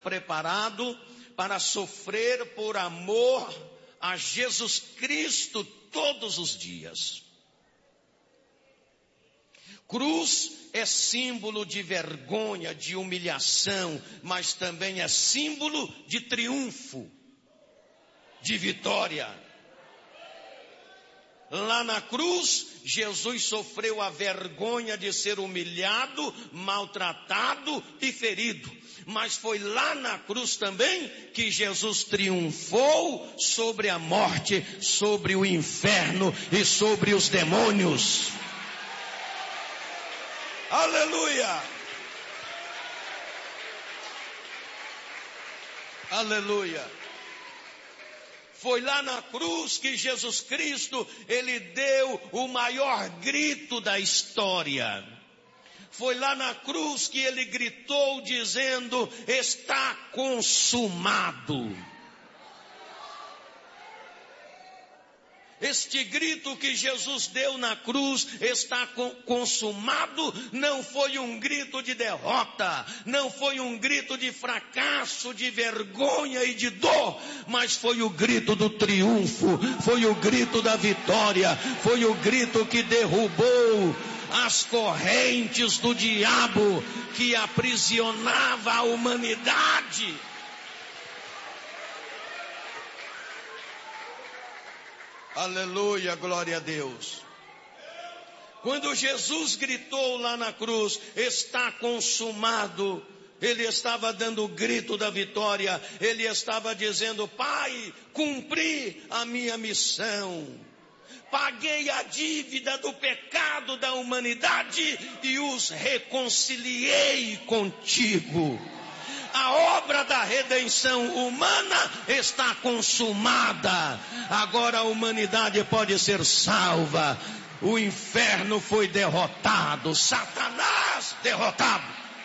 preparado para sofrer por amor a Jesus Cristo todos os dias. Cruz é símbolo de vergonha, de humilhação, mas também é símbolo de triunfo, de vitória. Lá na cruz, Jesus sofreu a vergonha de ser humilhado, maltratado e ferido. Mas foi lá na cruz também que Jesus triunfou sobre a morte, sobre o inferno e sobre os demônios. Aleluia! Aleluia! Foi lá na cruz que Jesus Cristo, ele deu o maior grito da história. Foi lá na cruz que ele gritou dizendo: está consumado. Este grito que Jesus deu na cruz, está consumado, não foi um grito de derrota, não foi um grito de fracasso, de vergonha e de dor, mas foi o grito do triunfo, foi o grito da vitória, foi o grito que derrubou as correntes do diabo que aprisionava a humanidade. Aleluia, glória a Deus. Quando Jesus gritou lá na cruz, está consumado, ele estava dando o grito da vitória, ele estava dizendo: Pai, cumpri a minha missão, paguei a dívida do pecado da humanidade e os reconciliei contigo. A obra da redenção humana está consumada. Agora a humanidade pode ser salva. O inferno foi derrotado. Satanás derrotado.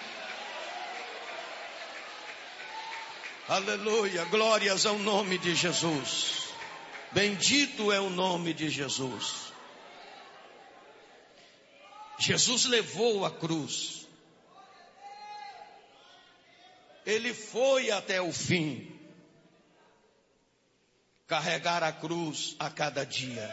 Aleluia. Glórias ao nome de Jesus. Bendito é o nome de Jesus. Jesus levou a cruz. Ele foi até o fim, carregar a cruz a cada dia.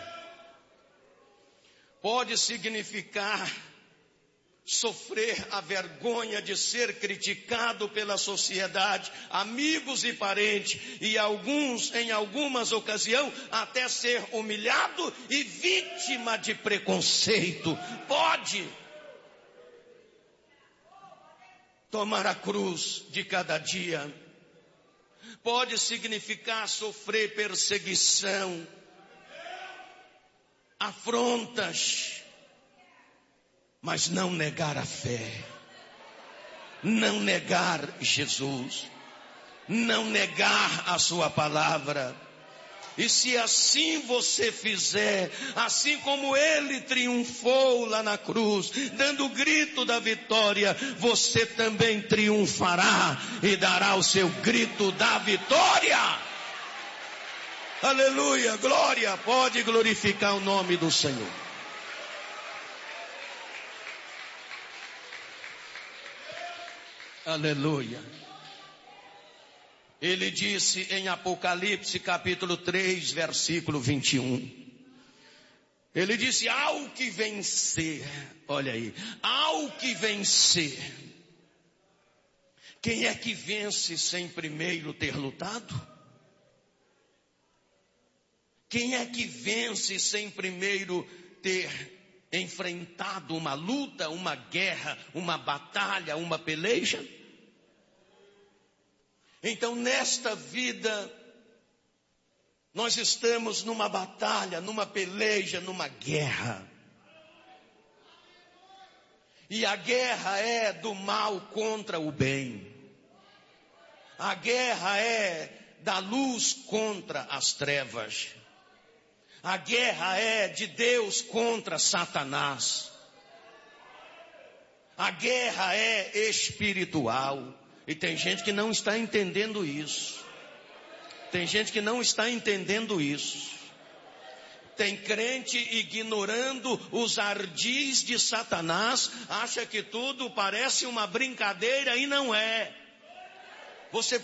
Pode significar sofrer a vergonha de ser criticado pela sociedade, amigos e parentes, e alguns, em algumas ocasiões, até ser humilhado e vítima de preconceito. Pode tomar a cruz de cada dia. Pode significar sofrer perseguição, afrontas, mas não negar a fé, não negar Jesus, não negar a sua palavra. E se assim você fizer, assim como ele triunfou lá na cruz, dando o grito da vitória, você também triunfará e dará o seu grito da vitória. Aleluia, glória, pode glorificar o nome do Senhor. Aleluia. Ele disse em Apocalipse capítulo 3, versículo 21. Ele disse: ao que vencer, olha aí, ao que vencer. Quem é que vence sem primeiro ter lutado? Quem é que vence sem primeiro ter enfrentado uma luta, uma guerra, uma batalha, uma peleja? Então, nesta vida, nós estamos numa batalha, numa peleja, numa guerra. E a guerra é do mal contra o bem. A guerra é da luz contra as trevas. A guerra é de Deus contra Satanás. A guerra é espiritual. E tem gente que não está entendendo isso. Tem gente que não está entendendo isso. Tem crente ignorando os ardis de Satanás, acha que tudo parece uma brincadeira e não é. Você